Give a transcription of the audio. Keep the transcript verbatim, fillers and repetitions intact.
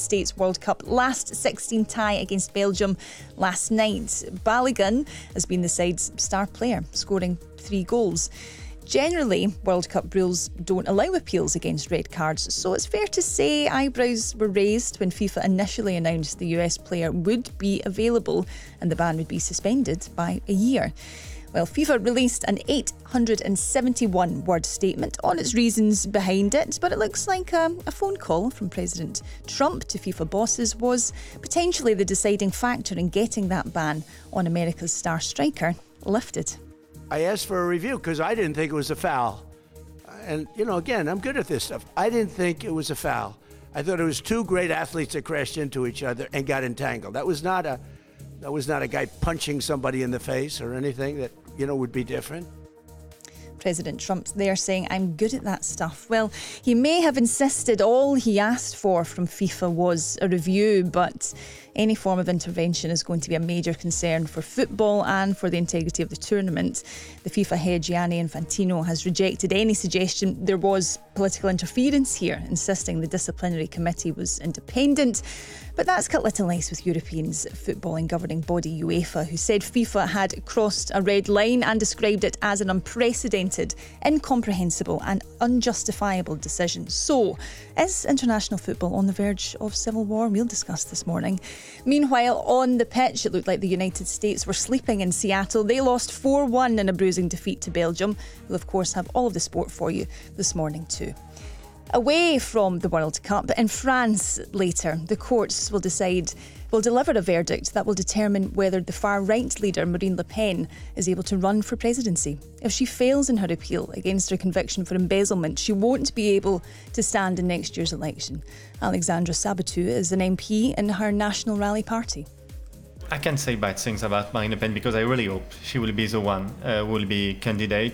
States World Cup last sixteen tie against Belgium last night. Balogun has been the side's star player, scoring three goals. Generally, World Cup rules don't allow appeals against red cards, so it's fair to say eyebrows were raised when FIFA initially announced the U S player would be available and the ban would be suspended by a year. Well, FIFA released an eight hundred seventy-one word statement on its reasons behind it, but it looks like a, a phone call from President Trump to FIFA bosses was potentially the deciding factor in getting that ban on America's star striker lifted. I asked for a review because I didn't think it was a foul. And, you know, again, I'm good at this stuff. I didn't think it was a foul. I thought it was two great athletes that crashed into each other and got entangled. That was not a, that was not a guy punching somebody in the face or anything that, you know, would be different. President Trump's there saying, I'm good at that stuff. Well, he may have insisted all he asked for from FIFA was a review, but any form of intervention is going to be a major concern for football and for the integrity of the tournament. The FIFA head Gianni Infantino has rejected any suggestion there was political interference here, insisting the disciplinary committee was independent. But that's cut little ice with Europeans' footballing governing body UEFA, who said FIFA had crossed a red line and described it as an unprecedented, incomprehensible and unjustifiable decision. So, is international football on the verge of civil war? We'll discuss this morning. Meanwhile, on the pitch, it looked like the United States were sleeping in Seattle. They lost four one in a bruising defeat to Belgium. We'll, of course, have all of the sport for you this morning too. Away from the World Cup, in France later, the courts will decide, will deliver a verdict that will determine whether the far-right leader Marine Le Pen is able to run for presidency. If she fails in her appeal against her conviction for embezzlement, she won't be able to stand in next year's election. Alexandra Sabatou is an M P in her National Rally Party. I can't say bad things about Marine Le Pen because I really hope she will be the one uh, who will be candidate.